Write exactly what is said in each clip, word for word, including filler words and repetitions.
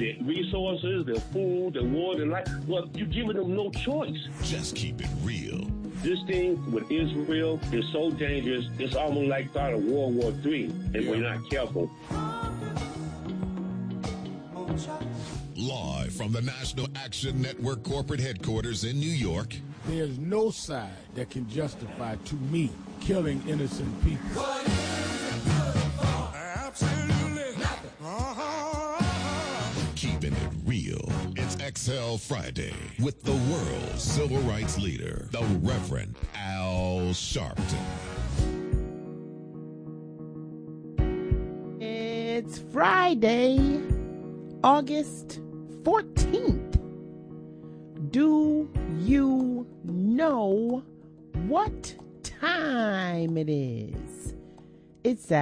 the resources, the food, the water, the life. Well, you're giving them no choice. Just keep it real. This thing with Israel is so dangerous, it's almost like start of World War Three if yeah. we're not careful. Live from the National Action Network corporate headquarters in New York. There's no side that can justify, to me, killing innocent people. What is it good for? Absolutely nothing. Uh-huh. Keeping it real. It's X L Friday with the world's civil rights leader, the Reverend Al Sharpton. It's Friday, August fourteenth. Do you know what time it is? It's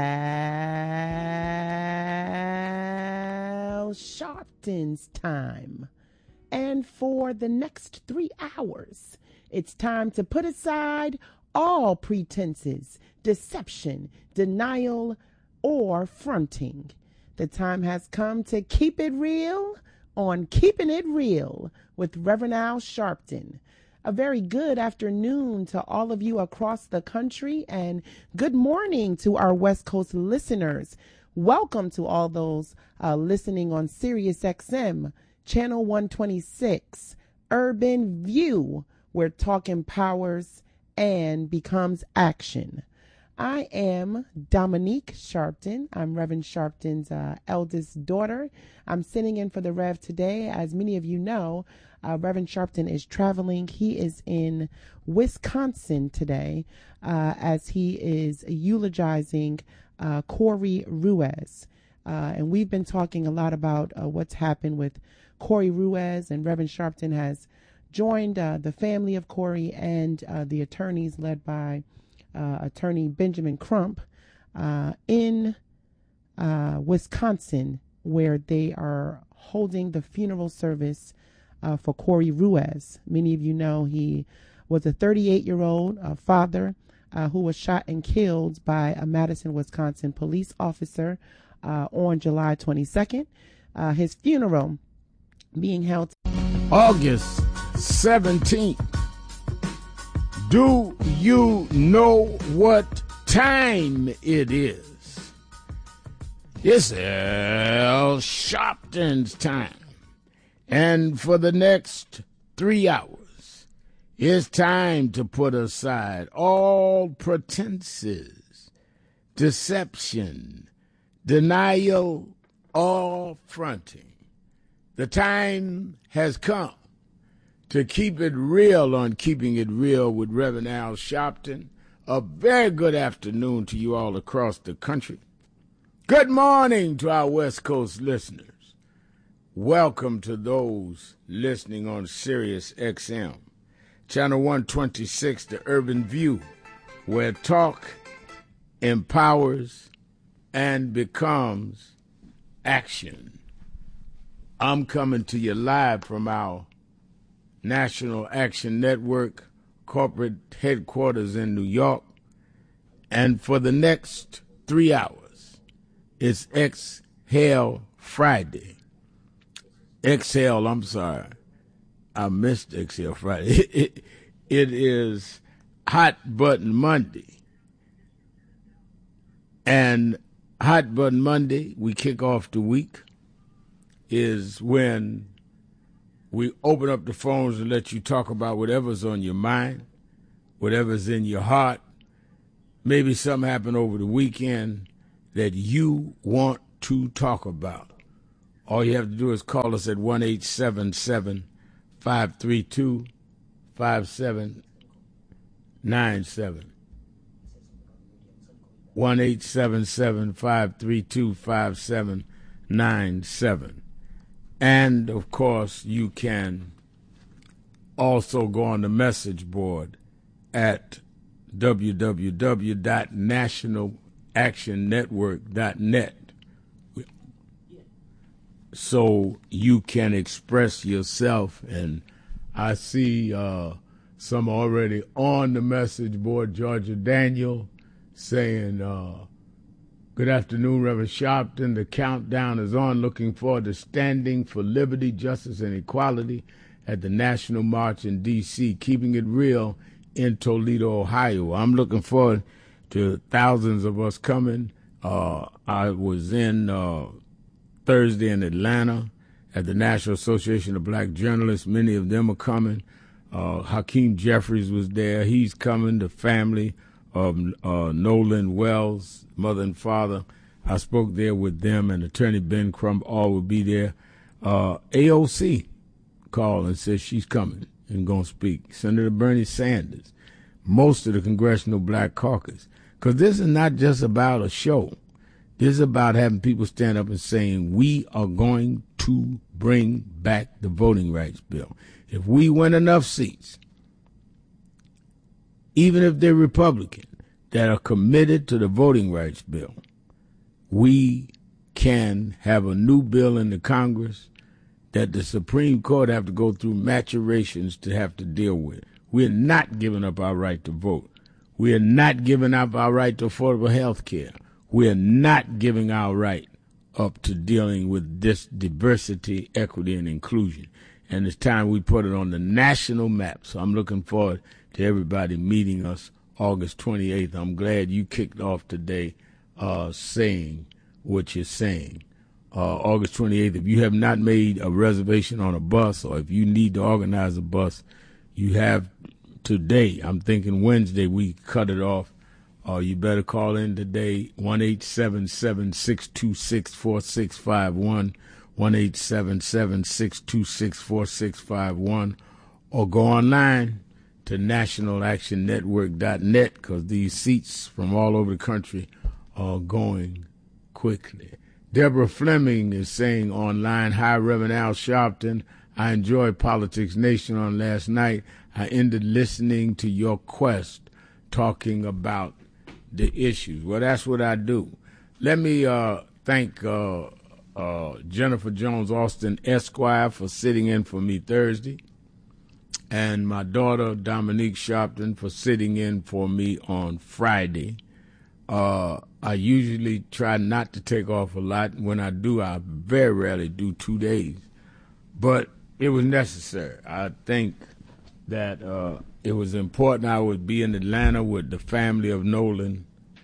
Al Sharpton's time. And for the next three hours, it's time to put aside all pretenses, deception, denial, or fronting. The time has come to keep it real on Keeping It Real with Reverend Al Sharpton. A very good afternoon to all of you across the country, and good morning to our West Coast listeners. Welcome to all those uh, listening on Sirius X M, Channel one twenty-six, Urban View, where talk empowers and becomes action. I am Dominique Sharpton. I'm Reverend Sharpton's uh, eldest daughter. I'm sitting in for the Rev today. As many of you know, uh, Reverend Sharpton is traveling. He is in Wisconsin today uh, as he is eulogizing uh, Corey Ruiz. Uh, and we've been talking a lot about uh, what's happened with Corey Ruiz, and Reverend Sharpton has joined uh, the family of Corey and uh, the attorneys led by Uh, attorney Benjamin Crump uh, in uh, Wisconsin, where they are holding the funeral service uh, for Corey Ruiz. Many of you know he was a thirty-eight-year-old uh, father uh, who was shot and killed by a Madison, Wisconsin police officer uh, on July twenty-second. Uh, his funeral being held August seventeenth. Do you know what time it is? It's Al Sharpton's time. And for the next three hours, it's time to put aside all pretenses, deception, denial, or fronting. The time has come to keep it real on Keeping It Real with Reverend Al Sharpton. A very good afternoon to you all across the country. Good morning to our West Coast listeners. Welcome to those listening on Sirius X M, Channel one twenty-six, the Urban View, where talk empowers and becomes action. I'm coming to you live from our National Action Network corporate headquarters in New York. And for the next three hours, it's Exhale Friday. Exhale, I'm sorry. I missed Exhale Friday. It, it, it is Hot Button Monday. And Hot Button Monday, we kick off the week, is when we open up the phones and let you talk about whatever's on your mind, whatever's in your heart. Maybe something happened over the weekend that you want to talk about. All you have to do is call us at one eight seven seven, five three two, five seven nine seven. one eight seven seven, five three two, five seven nine seven. And, of course, you can also go on the message board at w w w dot national action network dot net so you can express yourself. And I see uh, some already on the message board. Georgia Daniel saying, uh, Good afternoon, Reverend Sharpton. The countdown is on. Looking forward to standing for liberty, justice, and equality at the National March in D C, keeping it real in Toledo, Ohio. I'm looking forward to thousands of us coming. Uh, I was in uh, Thursday in Atlanta at the National Association of Black Journalists. Many of them are coming. Uh, Hakeem Jeffries was there. He's coming. The family of uh, Nolan Wells, mother and father. I spoke there with them, and Attorney Ben Crump all will be there. Uh, A O C called and said she's coming and going to speak. Senator Bernie Sanders, most of the Congressional Black Caucus. Because this is not just about a show. This is about having people stand up and saying, we are going to bring back the voting rights bill. If we win enough seats, even if they're Republican, that are committed to the voting rights bill, we can have a new bill in the Congress that the Supreme Court have to go through maturations to have to deal with. We're not giving up our right to vote. We are not giving up our right to affordable health care. We are not giving our right up to dealing with this diversity, equity, and inclusion. And it's time we put it on the national map. So I'm looking forward to everybody meeting us August twenty-eighth. I'm glad you kicked off today uh, saying what you're saying. Uh, August twenty-eighth, if you have not made a reservation on a bus, or if you need to organize a bus, you have today. I'm thinking Wednesday we cut it off. Uh, you better call in today, one eight seven seven, six two six, four six five one, one eight seven seven, six two six, four six five one, or go online to national action network dot net, because these seats from all over the country are going quickly. Deborah Fleming is saying online, hi, Reverend Al Sharpton. I enjoyed Politics Nation on last night. I ended listening to your quest talking about the issues. Well, that's what I do. Let me uh, thank uh, uh, Jennifer Jones Austin, Esquire, for sitting in for me Thursday, and my daughter, Dominique Sharpton, for sitting in for me on Friday. Uh, I usually try not to take off a lot. When I do, I very rarely do two days. But it was necessary. I think that uh, it was important I would be in Atlanta with the family of Nolan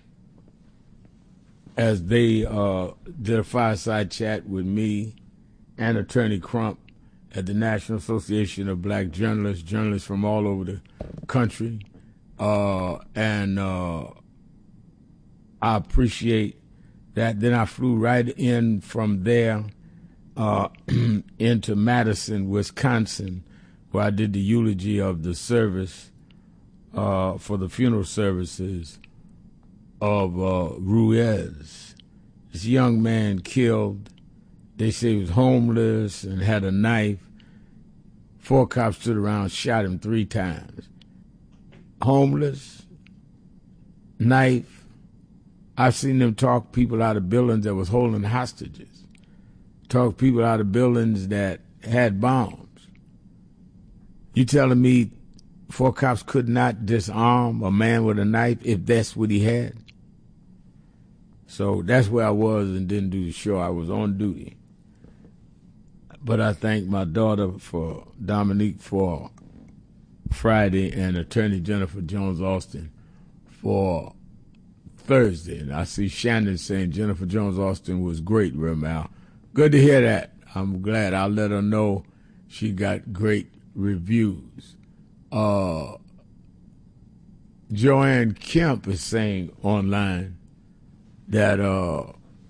as they uh, did a fireside chat with me and Attorney Crump at the National Association of Black Journalists, journalists from all over the country. Uh, and uh, I appreciate that. Then I flew right in from there uh, into Madison, Wisconsin, where I did the eulogy of the service uh, for the funeral services of uh, Ruiz. This young man killed. They say he was homeless and had a knife. Four cops stood around, shot him three times. Homeless, knife. I've seen them talk people out of buildings that was holding hostages. Talk people out of buildings that had bombs. You telling me four cops could not disarm a man with a knife if that's what he had? So that's where I was and didn't do the show. I was on duty. But I thank my daughter, for Dominique, for Friday, and Attorney Jennifer Jones Austin for Thursday. And I see Shannon saying Jennifer Jones Austin was great, Remal. Good to hear that. I'm glad. I'll let her know she got great reviews. Uh, Joanne Kemp is saying online that uh,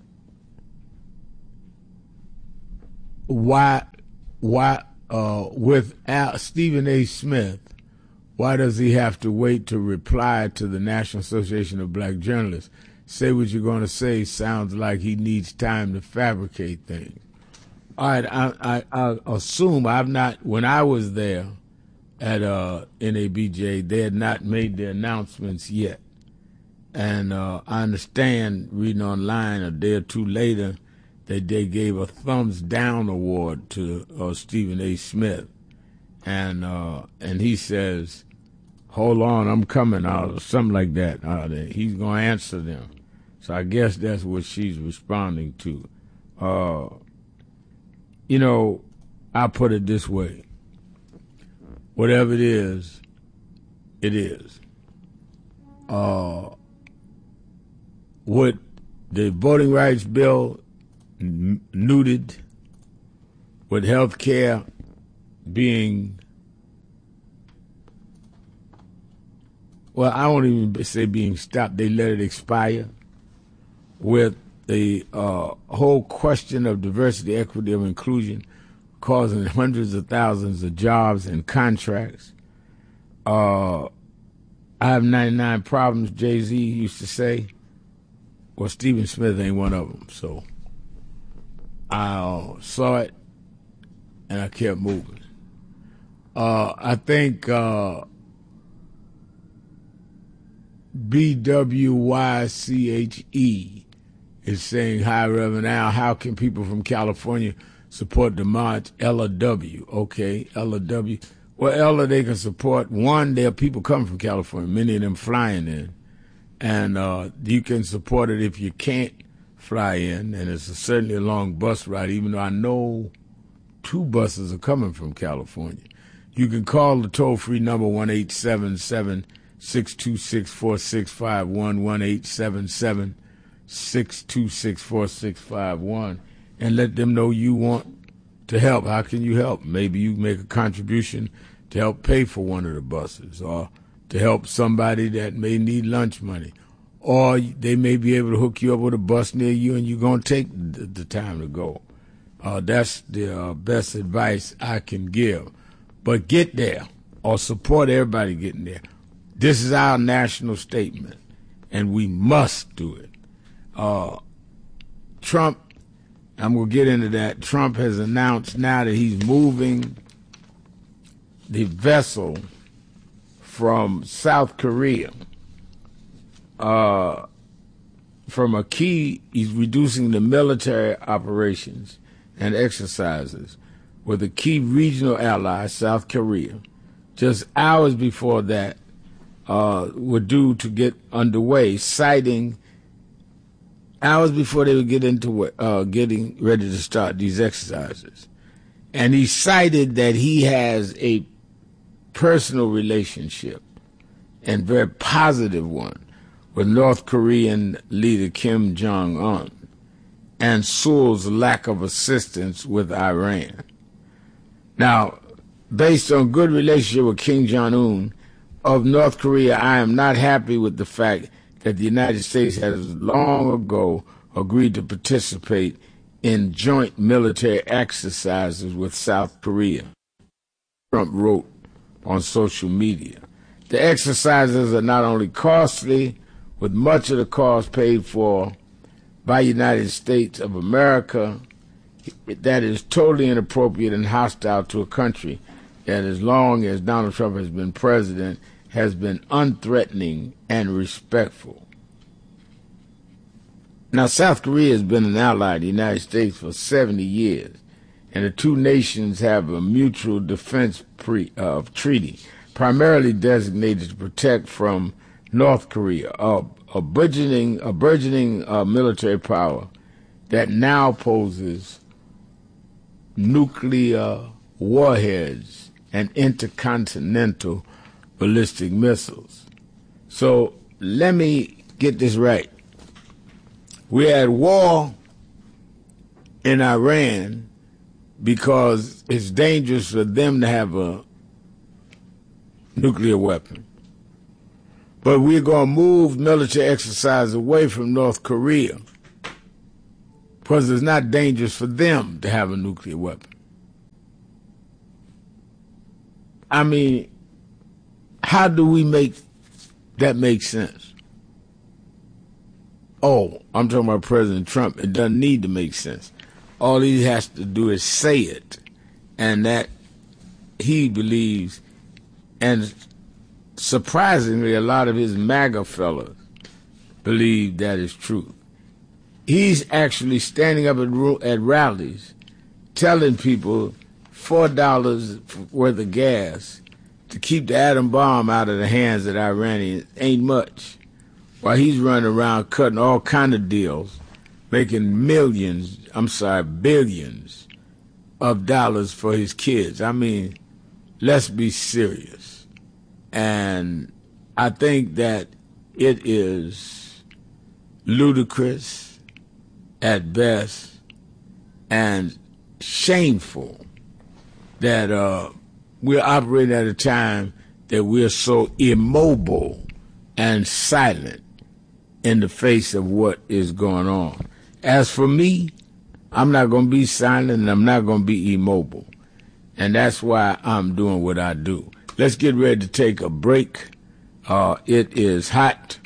why why uh, with Al, Stephen A. Smith, why does he have to wait to reply to the National Association of Black Journalists? Say what you're going to say. Sounds like he needs time to fabricate things. All right, I, I, I assume I've not, when I was there at uh, N A B J, they had not made the announcements yet. And uh, I understand, reading online a day or two later, that they gave a thumbs down award to uh, Stephen A. Smith. And uh, and he says, hold on, I'm coming out, or something like that. Uh, he's going to answer them. So I guess that's what she's responding to. Uh, you know, I put it this way. Whatever it is, it is. Uh, what the voting rights bill n- neutered, with health care being, well, I won't even say being stopped, they let it expire, with the uh, whole question of diversity, equity, of inclusion causing hundreds of thousands of jobs and contracts. Uh, I have ninety-nine problems, Jay-Z used to say. Well, Stephen Smith ain't one of them. So I uh, saw it, and I kept moving. Uh, I think uh, B W Y C H E is saying, hi, Reverend Al, how can people from California support the march? Ella W. Okay, Ella W. Well, Ella, they can support. One, there are people coming from California, many of them flying in. And uh, you can support it if you can't fly in. And it's a, certainly a long bus ride, even though I know two buses are coming from California. You can call the toll-free number one eight seven seven, six two six, four six five one, one eight seven seven, six two six, four six five one, and let them know you want to help. How can you help? Maybe you make a contribution to help pay for one of the buses, or to help somebody that may need lunch money, or they may be able to hook you up with a bus near you and you're going to take the, the time to go. Uh, that's the uh, best advice I can give. But get there, or support everybody getting there. This is our national statement, and we must do it. Uh, Trump, I'm going to get into that. Trump has announced now that he's moving the vessel from South Korea, uh, from a key, he's reducing the military operations and exercises with a key regional ally, South Korea. Just hours before that, uh, were due to get underway, citing hours before they would get into uh, getting ready to start these exercises. And he cited that he has a personal relationship, and very positive one, with North Korean leader Kim Jong-un, and Seoul's lack of assistance with Iran. Now, based on good relationship with Kim Jong-un of North Korea, I am not happy with the fact that the United States has long ago agreed to participate in joint military exercises with South Korea, Trump wrote on social media. The exercises are not only costly, with much of the cost paid for by the United States of America, that is totally inappropriate and hostile to a country that, as long as Donald Trump has been president, has been unthreatening and respectful. Now, South Korea has been an ally of the United States for seventy years, and the two nations have a mutual defense pre, uh, treaty, primarily designated to protect from North Korea, a, a burgeoning, a burgeoning uh, military power that now poses nuclear warheads and intercontinental ballistic missiles. So let me get this right. We're at war in Iran because it's dangerous for them to have a nuclear weapon. But we're going to move military exercise away from North Korea because it's not dangerous for them to have a nuclear weapon. I mean, how do we make that make sense? Oh, I'm talking about President Trump. It doesn't need to make sense. All he has to do is say it, and that he believes, and surprisingly, a lot of his MAGA fellows believe that is true. He's actually standing up at, at rallies telling people four dollars worth of gas to keep the atom bomb out of the hands of the Iranians ain't much. while he's running around cutting all kind of deals, making millions, I'm sorry, billions of dollars for his kids. I mean, let's be serious. And I think that it is ludicrous at best and shameful that uh, we're operating at a time that we're so immobile and silent in the face of what is going on. As for me, I'm not going to be silent and I'm not going to be immobile. And that's why I'm doing what I do. Let's get ready to take a break. Uh, it is Hot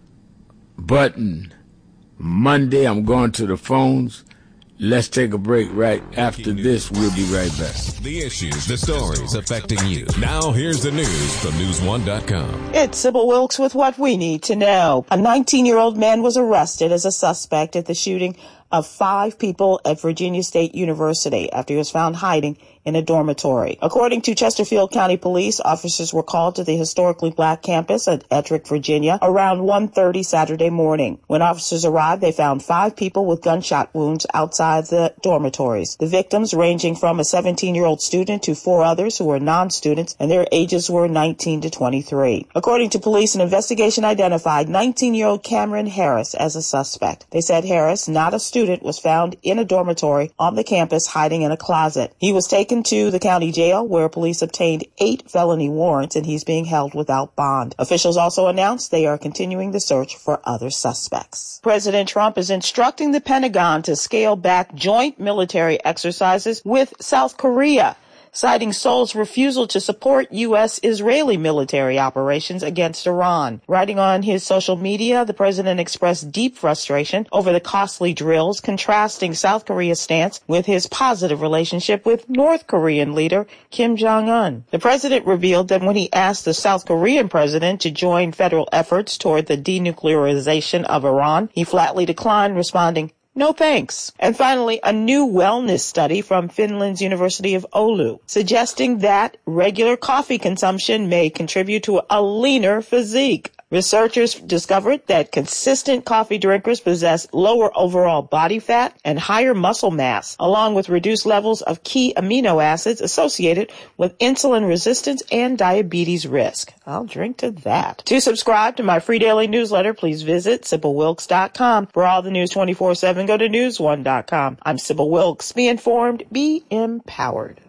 Button Monday. I'm going to the phones. Let's take a break right after this. We'll be right back. The issues, the stories affecting you. Now here's the news from news one dot com. It's Sybil Wilkes with what we need to know. A nineteen-year-old man was arrested as a suspect at the shooting of five people at Virginia State University after he was found hiding in a dormitory. According to Chesterfield County Police, officers were called to the historically black campus at Ettrick, Virginia, around one thirty Saturday morning. When officers arrived, they found five people with gunshot wounds outside the dormitories. The victims, ranging from a seventeen-year-old student to four others who were non-students, and their ages were nineteen to twenty-three. According to police, an investigation identified nineteen-year-old Cameron Harris as a suspect. They said Harris, not a student, was found in a dormitory on the campus hiding in a closet. He was taken to the county jail where police obtained eight felony warrants and he's being held without bond. Officials also announced they are continuing the search for other suspects. President Trump is instructing the Pentagon to scale back joint military exercises with South Korea, citing Seoul's refusal to support U S Israeli military operations against Iran. Writing on his social media, the president expressed deep frustration over the costly drills, contrasting South Korea's stance with his positive relationship with North Korean leader Kim Jong-un. The president revealed that when he asked the South Korean president to join federal efforts toward the denuclearization of Iran, he flatly declined, responding, "No thanks." And finally, a new wellness study from Finland's University of Oulu suggesting that regular coffee consumption may contribute to a leaner physique. Researchers discovered that consistent coffee drinkers possess lower overall body fat and higher muscle mass, along with reduced levels of key amino acids associated with insulin resistance and diabetes risk. I'll drink to that. To subscribe to my free daily newsletter, please visit Sybil Wilkes dot com. For all the news twenty-four seven, go to news one dot com. I'm Sybil Wilkes. Be informed, be empowered.